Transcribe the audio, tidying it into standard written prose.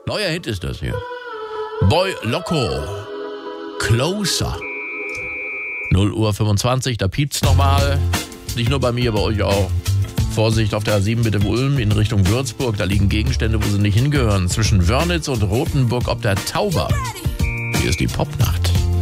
Neuer Hit ist das hier. Boy Loco. Closer. 0:25 Uhr, da piept's nochmal. Nicht nur bei mir, bei euch auch. Vorsicht auf der A7 bitte Ulm in Richtung Würzburg. Da liegen Gegenstände, wo sie nicht hingehören. Zwischen Wörnitz und Rothenburg ob der Tauber. Hier ist die Popnacht.